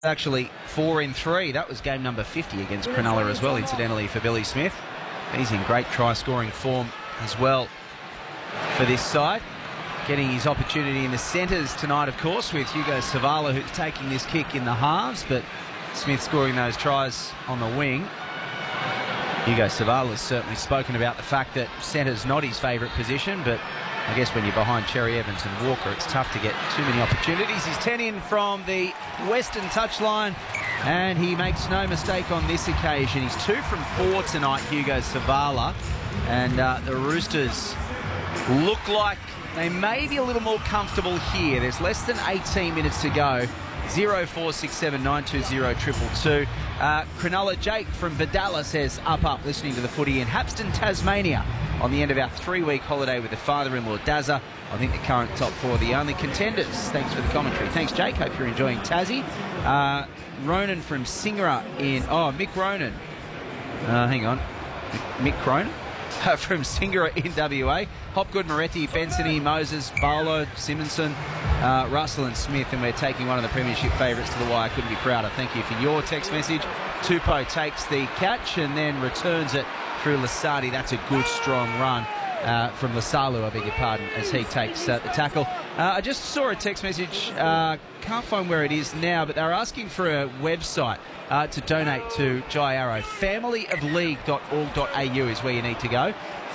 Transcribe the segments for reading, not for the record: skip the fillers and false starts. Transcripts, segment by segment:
Actually 4 in 3. That was game number 50 against Cronulla as well, incidentally, for Billy Smith. He's in great try-scoring form as well for this side. Getting his opportunity in the centres tonight, of course, with Hugo Savala, who's taking this kick in the halves, but Smith scoring those tries on the wing. Hugo Savala's certainly spoken about the fact that centre's not his favourite position, but I guess when you're behind Cherry Evans and Walker, it's tough to get too many opportunities. He's 10 in from the western touchline, and he makes no mistake on this occasion. He's 2 from 4 tonight, Hugo Savala, and the Roosters look like they may be a little more comfortable here. There's less than 18 minutes to go. 0467 920 222. Cronulla Jake from Badalla says, up, listening to the footy in Hapston, Tasmania, on the end of our 3-week holiday with the father-in-law Dazza. I think the current top 4 are the only contenders. Thanks for the commentary. Thanks, Jake. Hope you're enjoying Tassie. Ronan from Singera in... Oh, Mick Ronan. Hang on. Mick Cronin? From Singera in WA. Hopgood, Moretti, Bensony, Moses, Barlow, Simonson, Russell and Smith, and we're taking one of the premiership favourites to the wire. Couldn't be prouder. Thank you for your text message. Tupou takes the catch and then returns it through Lasardi. That's a good, strong run from Lasalu, I beg your pardon, as he takes the tackle. I just saw a text message. Can't find where it is now, but they're asking for a website to donate to Jai Arrow. Familyofleague.org.au is where you need to go.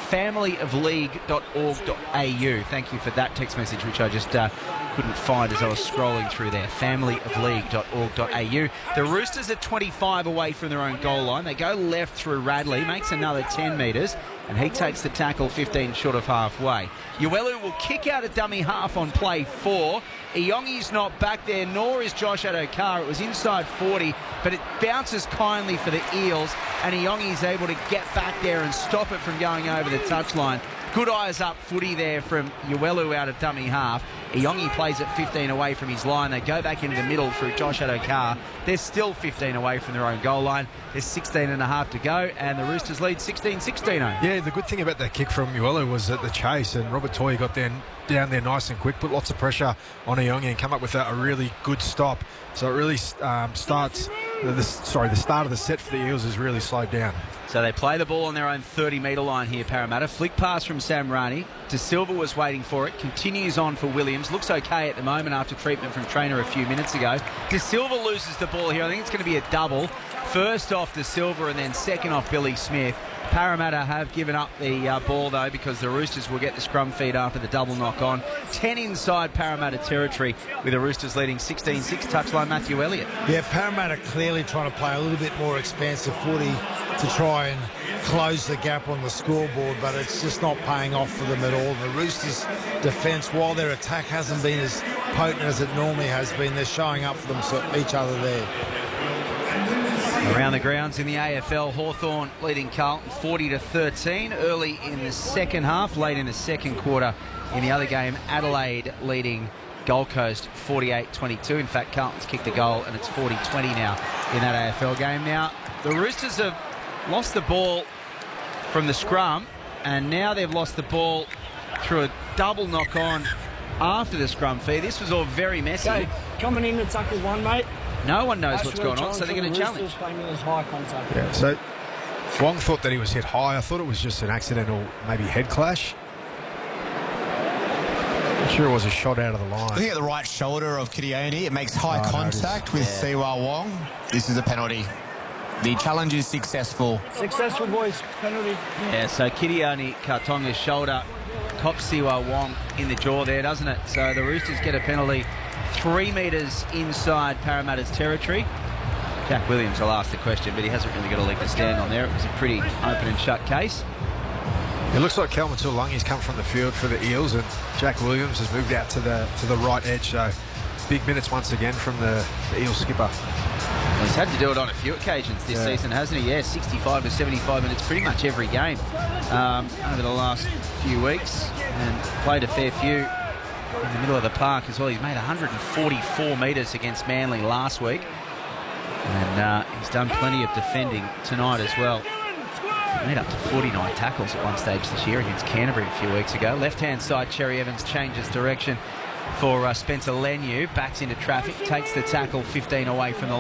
Familyofleague.org.au. Thank you for that text message, which I just couldn't find as I was scrolling through there. Familyofleague.org.au. The Roosters are 25 away from their own goal line. They go left through Radley, makes another 10 metres, and he takes the tackle 15 short of halfway. Uelu will kick out a dummy half on play 4. Iongi's not back there, nor is Josh Adokar. It was inside 40, but it bounces kindly for the Eels, and Iongi's able to get back there and stop it from going over the touchline. Good eyes up footy there from Uelu out of dummy half. Iongi plays it 15 away from his line. They go back into the middle through Josh Adokar. They're still 15 away from their own goal line. There's 16 and a half to go, and the Roosters lead 16-16. Yeah, the good thing about that kick from Uelu was that the chase, and Robert Toye got down there nice and quick, put lots of pressure on Iongi and come up with a really good stop. So it really starts... the start of the set for the Eels is really slowed down. So they play the ball on their own 30-metre line here, Parramatta. Flick pass from Sam Rani. De Silva was waiting for it. Continues on for Williams. Looks okay at the moment after treatment from trainer a few minutes ago. De Silva loses the ball here. I think it's going to be a double. First off De Silva and then second off Billy Smith. Parramatta have given up the ball, though, because the Roosters will get the scrum feed after the double knock-on. 10 inside Parramatta territory, with the Roosters leading 16-6. Touchline, Matthew Elliott. Yeah, Parramatta clearly trying to play a little bit more expansive footy to try and close the gap on the scoreboard, but it's just not paying off for them at all. The Roosters' defence, while their attack hasn't been as potent as it normally has been, they're showing up for each other there. Around the grounds in the AFL, Hawthorn leading Carlton 40-13 early in the second half. Late in the second quarter in the other game, Adelaide leading Gold Coast 48-22. In fact, Carlton's kicked a goal and it's 40-20 now in that AFL game. Now, the Roosters have lost the ball from the scrum, and now they've lost the ball through a double knock-on after the scrum feed. This was all very messy. Okay, coming in to tackle one, mate. No one knows what's going on, so they're going to challenge. High contact. Yeah, so Wong thought that he was hit high. I thought it was just an accidental, maybe head clash. I'm sure it was a shot out of the line. I think at the right shoulder of Kitione, it makes high contact with Siwa Wong. This is a penalty. The challenge is successful. Successful, boys. Penalty. Yeah, so Kitione Kartonga's shoulder cops Siwa Wong in the jaw there, doesn't it? So the Roosters get a penalty 3 metres inside Parramatta's territory. Jack Williams will ask the question, but he hasn't really got a leg to stand on there. It was a pretty open and shut case. It looks like Kelvin Tuolangi's come from the field for the Eels, and Jack Williams has moved out to the right edge. So big minutes once again from the Eels skipper. He's had to do it on a few occasions this season, hasn't he? Yeah, 65 to 75 minutes pretty much every game over the last few weeks, and played a fair few in the middle of the park as well. He's made 144 metres against Manly last week, and he's done plenty of defending tonight as well. He made up to 49 tackles at one stage this year against Canterbury a few weeks ago. Left-hand side, Cherry Evans changes direction for Spencer Leniu, backs into traffic, takes the tackle 15 away from the